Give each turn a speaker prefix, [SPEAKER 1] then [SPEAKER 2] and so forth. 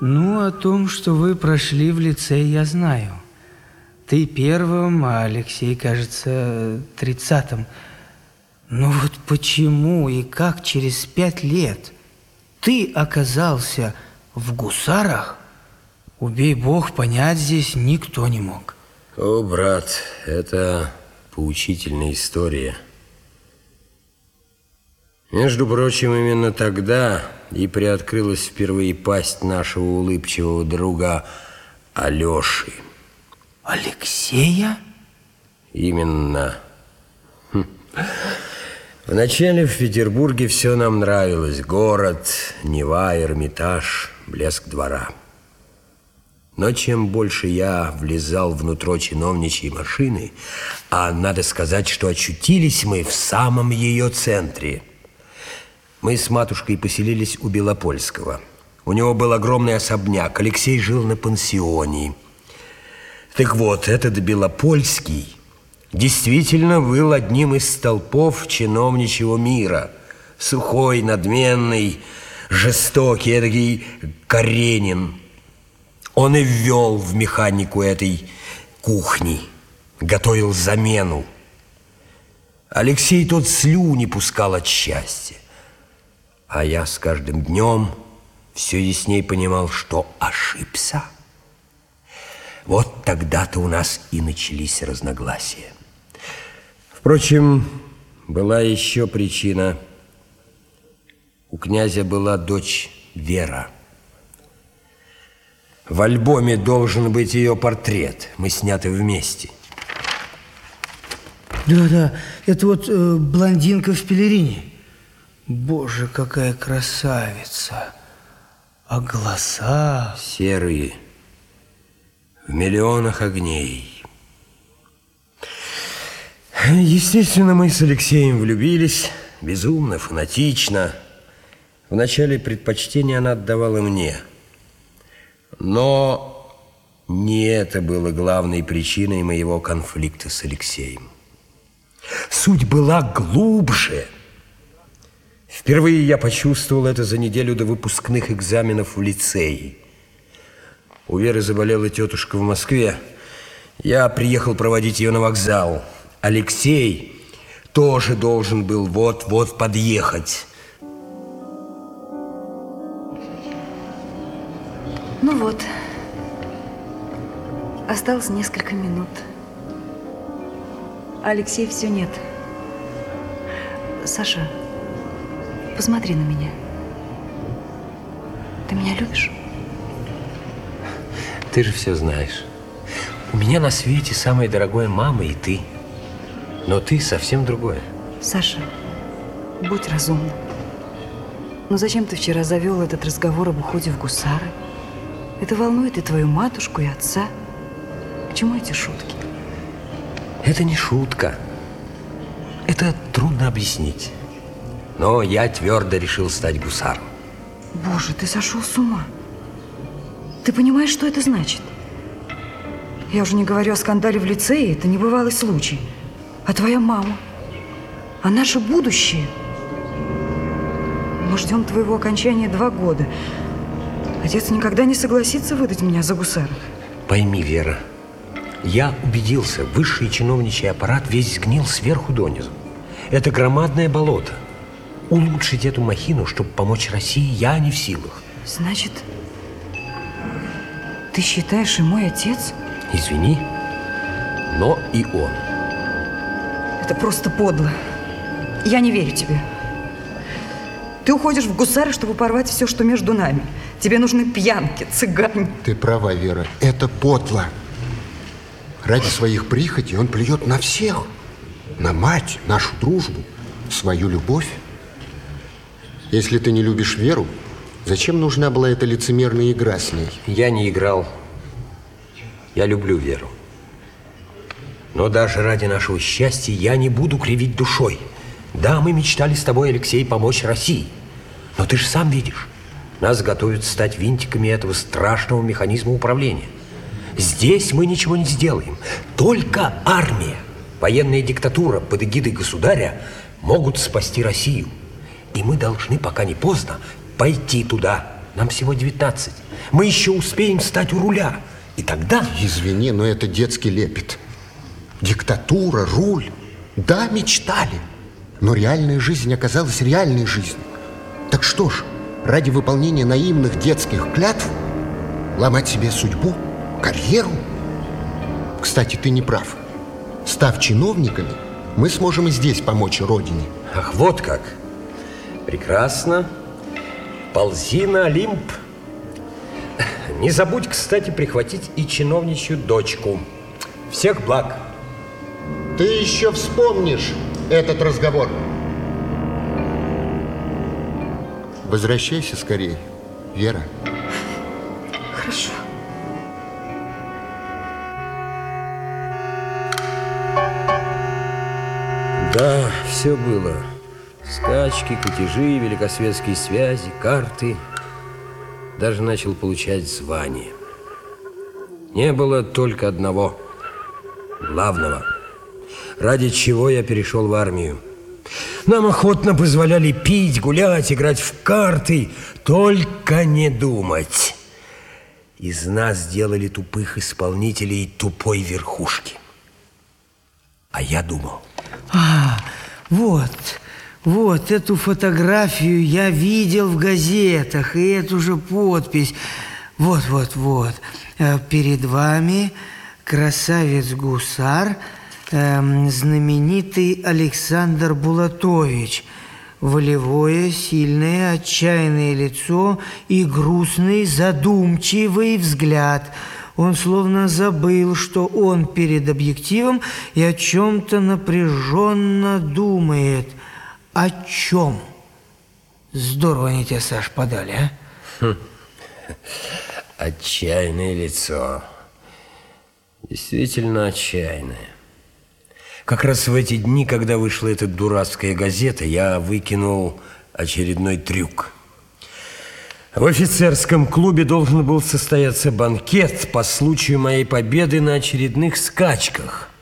[SPEAKER 1] Ну, о том, что вы прошли в лицей, я знаю. Ты первым, а Алексей, кажется, 30-м. Но вот почему и как через 5 лет ты оказался в гусарах, убей бог, понять здесь никто не мог.
[SPEAKER 2] О, брат, это поучительная история. Между прочим, именно тогда и приоткрылась впервые пасть нашего улыбчивого друга Алёши.
[SPEAKER 1] Алексея?
[SPEAKER 2] Именно. Вначале в Петербурге все нам нравилось. Город, Нева, Эрмитаж, блеск двора. Но чем больше я влезал внутрь чиновничьей машины, а надо сказать, что очутились мы в самом ее центре. Мы с матушкой поселились у Белопольского. У него был огромный особняк, Алексей жил на пансионе. Так вот, этот Белопольский действительно был одним из столпов чиновничьего мира. Сухой, надменный, жестокий, эдакий Каренин. Он и ввел в механику этой кухни, готовил замену. Алексей тот слюни пускал от счастья. А я с каждым днем все ясней понимал, что ошибся. Вот тогда-то у нас и начались разногласия. Впрочем, была еще причина. У князя была дочь Вера. В альбоме должен быть ее портрет. Мы сняты вместе.
[SPEAKER 1] Да, это вот блондинка в пелерине. Боже, какая красавица. А глаза...
[SPEAKER 2] Серые, в миллионах огней. Естественно, мы с Алексеем влюбились. Безумно, фанатично. Вначале предпочтение она отдавала мне. Но не это было главной причиной моего конфликта с Алексеем. Суть была глубже. Впервые я почувствовал это за неделю до выпускных экзаменов в лицее. У Веры заболела тетушка в Москве. Я приехал проводить ее на вокзал. Алексей тоже должен был вот-вот подъехать.
[SPEAKER 3] Ну вот, осталось несколько минут. А Алексея все нет. Саша, посмотри на меня. Ты меня любишь?
[SPEAKER 2] Ты же все знаешь. У меня на свете самое дорогое мама и ты. Но ты совсем другое.
[SPEAKER 3] Саша, будь разумным. Но зачем ты вчера завел этот разговор об уходе в гусары? Это волнует и твою матушку, и отца. К чему эти шутки?
[SPEAKER 2] Это не шутка. Это трудно объяснить. Но я твердо решил стать гусаром.
[SPEAKER 3] Боже, ты сошел с ума. Ты понимаешь, что это значит? Я уже не говорю о скандале в лицее, это небывалый случай. А твоя мама? А наше будущее? Мы ждем твоего окончания 2 года. Отец никогда не согласится выдать меня за гусара.
[SPEAKER 2] Пойми, Вера, я убедился, высший чиновничий аппарат весь сгнил сверху донизу. Это громадное болото. Улучшить эту махину, чтобы помочь России, я не в силах.
[SPEAKER 3] Значит, ты считаешь, и мой отец?
[SPEAKER 2] Извини, но и он.
[SPEAKER 3] Это просто подло. Я не верю тебе. Ты уходишь в гусары, чтобы порвать все, что между нами. Тебе нужны пьянки, цыгане.
[SPEAKER 4] Ты права, Вера, это подло. Ради своих прихотей он плюет на всех. На мать, нашу дружбу, свою любовь. Если ты не любишь Веру, зачем нужна была эта лицемерная игра с ней?
[SPEAKER 2] Я не играл. Я люблю Веру. Но даже ради нашего счастья я не буду кривить душой. Да, мы мечтали с тобой, Алексей, помочь России. Но ты же сам видишь, нас готовят стать винтиками этого страшного механизма управления. Здесь мы ничего не сделаем. Только армия, военная диктатура под эгидой государя могут спасти Россию. И мы должны, пока не поздно, пойти туда. Нам всего 19. Мы еще успеем встать у руля. И тогда...
[SPEAKER 4] Извини, но это детский лепет. Диктатура, руль. Да, мечтали. Но реальная жизнь оказалась реальной жизнью. Так что ж, ради выполнения наивных детских клятв ломать себе судьбу, карьеру? Кстати, ты не прав. Став чиновниками, мы сможем и здесь помочь Родине.
[SPEAKER 2] Ах, вот как. Прекрасно. Ползи на Олимп. Не забудь, кстати, прихватить и чиновничью дочку. Всех благ.
[SPEAKER 4] Ты еще вспомнишь этот разговор. Возвращайся скорее, Вера.
[SPEAKER 3] Хорошо.
[SPEAKER 2] Да, все было. Скачки, кутежи, великосветские связи, карты. Даже начал получать звание. Не было только одного, главного, ради чего я перешел в армию. Нам охотно позволяли пить, гулять, играть в карты, только не думать. Из нас сделали тупых исполнителей тупой верхушки. А я думал.
[SPEAKER 1] Вот эту фотографию я видел в газетах, и эту же подпись. Вот. Перед вами красавец-гусар, знаменитый Александр Булатович. Волевое, сильное, отчаянное лицо и грустный, задумчивый взгляд. Он словно забыл, что он перед объективом и о чем-то напряженно думает. О чем? Здорово они тебя, Саш, подали, а?
[SPEAKER 2] Отчаянное лицо. Действительно отчаянное. Как раз в эти дни, когда вышла эта дурацкая газета, я выкинул очередной трюк. В офицерском клубе должен был состояться банкет по случаю моей победы на очередных скачках.